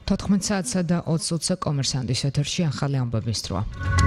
14 საათსა და 20 წუთზე კომერსანტის ეთერში ახალი ამბების დროა.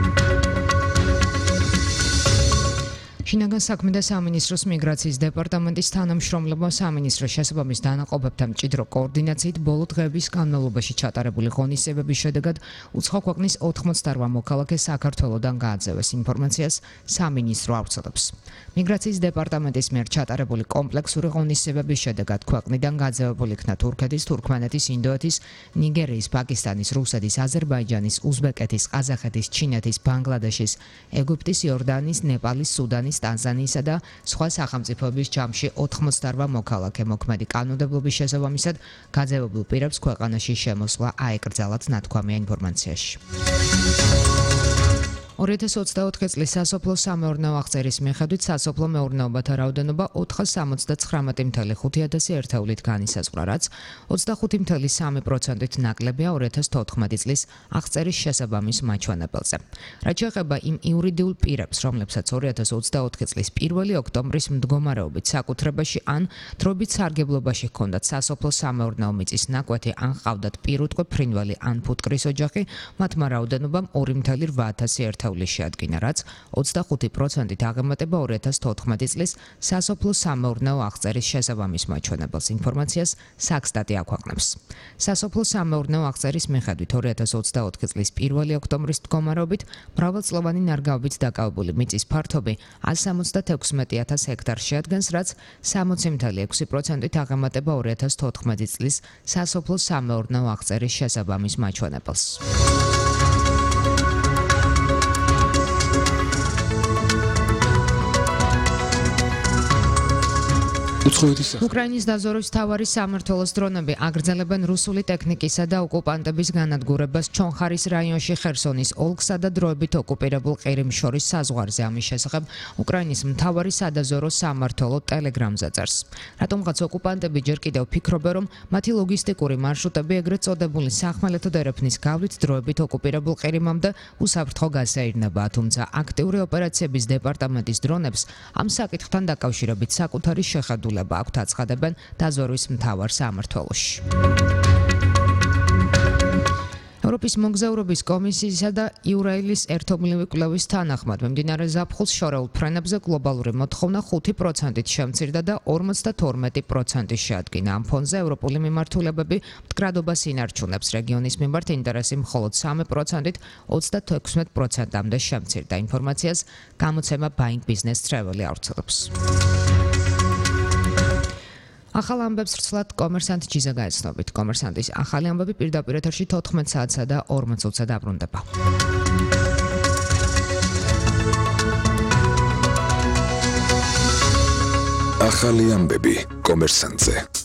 შინაგან საქმეთა სამინისტროს მიგრაციის დეპარტამენტის თანამშრომლებმა სამინისტროს შესაბამის დანაყოფებთან მჭიდრო კოორდინაციით ბოლო დღეების განმავლობაში ჩატარებული ღონისძიებების შედეგად უცხო ქვეყნის 88 მოქალაქე საქართველოდან გააძევეს ინფორმაციას სამინისტრო ავრცელებს. მიგრაციის დეპარტამენტის მიერ ჩატარებული კომპლექსური ღონისძიებების შედეგად ქვეყნიდან გააძევებული იქნა თურქეთის, თურქმენეთის, ინდოეთის, ნიგერიის, პაკისტანის, რუსეთის, აზერბაიჯანის, უზბეკეთის, ყაზახეთის, ჩინეთის, ბანგლადეშის, ეგვიპტის, იორდანიის, ნეპალის, სუდანის, ტანზანიისა და სხვა სახელმწიფოების ჯამში 88 მოქალაქე მოქმედი კანონმდებლობის შესაბამისად გაძევებულ პირებს ქვეყანაში შემოსვლა აეკრძალათ ნათქვამია ინფორმაციაში. 2024 წლის სასოფლო სამეურნეო აღწერის მიხედვით სასოფლო მეურნეობათა რაოდენობა 470,5 ერთეულით განისაზღვრა, რაც 25,3%-ით ნაკლებია 2014 წლის აღწერის შესაბამის მაჩვენებელზე. რაც შეეხება იმ იურიდიულ პირებს, რომლებსაც 2024 წლის 1 ოქტომბრის მდგომარეობით საკუთრებაში ან დროებით სარგებლობაში ჰქონდათ სასოფლო სამეურნეო მიწის ნაკვეთი ან ჰყავდათ პირუტყვი, ფრინველი ან ფუტკრის ოჯახი, მათმა რაოდენობამ 2,800 ერთეული შეადგინა, რაც 25%-ით აღემატება 2014 წლის სასოფლო სამეურნეო აღწერის შესაბამის მაჩვენებელს ინფორმაციას საქსტატი აქვეყნებს. სასოფლო სამეურნეო აღწერის მიხედვით 2024 წლის 1 ოქტომბრის მდგომარეობით მრავალწლოვანი ნარგავებით დაკავებული მიწის ფართობი 176,000 ჰექტარს შეადგენს, რაც 60,6%-ით აღემატება 2014 წლის სასოფლო სამეურნეო აღწერის შესაბამის მაჩვენებელს. უკრაინის დაზვერვის მთავარი სამმართველოს დრონები აგრძელებენ რუსული ტექნიკისა და ოკუპანტების განადგურებას ჩონხარის რაიონში ხერსონის ოლქსა და დროებით ოკუპირებულ ყირიმს შორის საზღვარზე. ამის შესახებ უკრაინის მთავარი სადაზვერვო სამმართველო ტელეგრამზე წერს. რატომღაც ოკუპანტები ჯერ კიდევ ფიქრობენ, რომ მათი ლოგისტიკური მარშრუტები ეგრეთ წოდებული სახმელეთო ერეფნის გავლით დროებით ოკუპირებულ ყირიმამდე უსაფრთხო გასეირნება, თუმცა აქტიური ოპერაციების დეპარტამენტის დრონებს ამ საკითხთან დაკავშირებით საკუთარი შეხედულება აქვთ, აცხადებენ დაზვერვის მთავარ სამმართველოში. ევროპის მოგზაურობის კომისიისა და იურაილის ერთობლივი კვლევის თანახმად მიმდინარე ზაფხულს შორეულ ფრენებზე გლობალური მოთხოვნა 5%-ით შემცირდა და 52% შეადგინა. ამ ფონზე ევროპული მიმართულებები მდგრადობას ინარჩუნებს. რეგიონის მიმართ ინტერესი მხოლოდ 3%-ით 36%-მდე შემცირდა. ინფორმაციას გამოცემა Buying Business Travel ავრცელებს. ახალ ამბებს რცლად კომერსანტ ჯიზა გაეცნობით. კომერსანტის ახალი ამბები პირდაპირ ეთერში 14 საათსა და 40 წუთზე დაბრუნდება. ახალი ამბები კომერსანტზე.